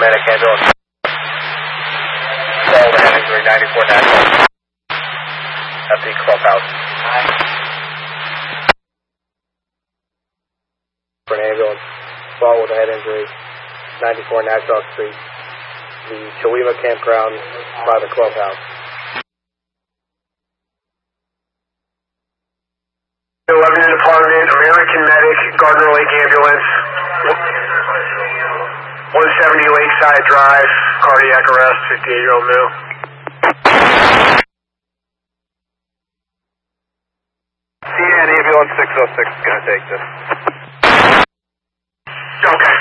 Medic ambulance. Call the head injury 94 National. At the clubhouse. For an ambulance. Fall with a head injury. 94 National Street. The Chawima campground by the clubhouse. 11 Department, American Medic, Gardner Lake Ambulance, 170 Lakeside Drive, cardiac arrest, 58-year-old male. CN Ambulance 606 is going to take this. Okay.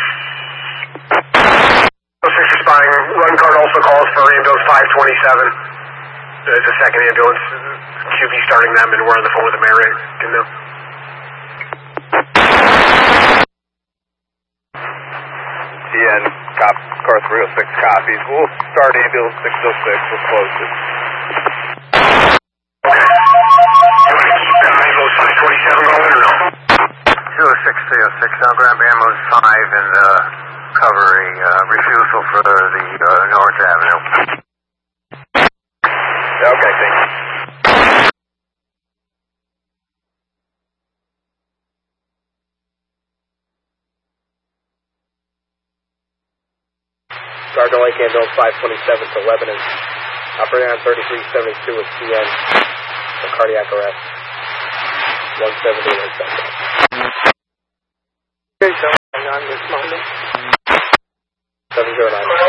06 responding. Run card also calls for ambulance 527. It's a second ambulance. QB starting them, and we're on the phone with the mayor. CN, cop, car 306 copies. We'll start ambulance 606. We'll close it. Okay. You want to keep ambulance 527 going or no? 206, 306. I'll grab ambulance 5 and cover a refusal for the North Avenue. Okay, thank you. Gardner Lake ambulance 527 to Lebanon. Operating on 3372 with CN for cardiac arrest. 170 and 7. Okay, so I'm on this moment. 709.